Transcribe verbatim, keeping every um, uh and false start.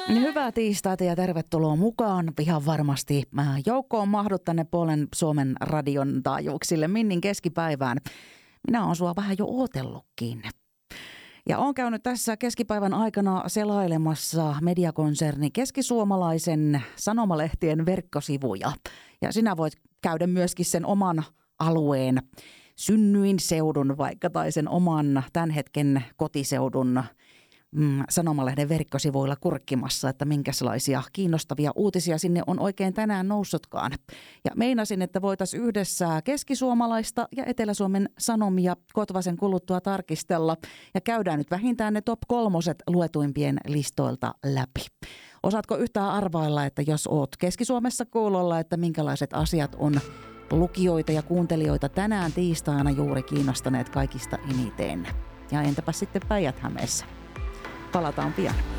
Hyvää tiistaita ja tervetuloa mukaan. Ihan varmasti joukkoon mahdut tänne puolen Suomen radion taajuuksille Minnin keskipäivään. Minä olen sua vähän jo ootellutkin. Ja olen käynyt tässä keskipäivän aikana selailemassa mediakonserni Keskisuomalaisen sanomalehtien verkkosivuja. Ja sinä voit käydä myöskin sen oman alueen synnyinseudun vaikka tai sen oman tämän hetken kotiseudun mm, sanomalehden verkkosivuilla kurkkimassa, että minkälaisia kiinnostavia uutisia sinne on oikein tänään noussutkaan. Ja meinasin, että voitaisiin yhdessä Keskisuomalaista ja Etelä-Suomen Sanomia Kotvasen kuluttua tarkistella ja käydään nyt vähintään ne top kolmoset luetuimpien listoilta läpi. Osaatko yhtään arvailla, että jos oot Keski-Suomessa kuulolla, että minkälaiset asiat on lukijoita ja kuuntelijoita tänään tiistaina juuri kiinnostaneet kaikista eniten? Ja entäpä sitten Päijät-Hämeessä? Palataan pian.